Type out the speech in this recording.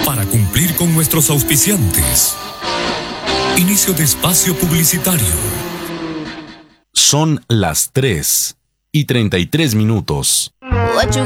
para cumplir con nuestros auspiciantes. Inicio de espacio publicitario. Son las 3:33. What you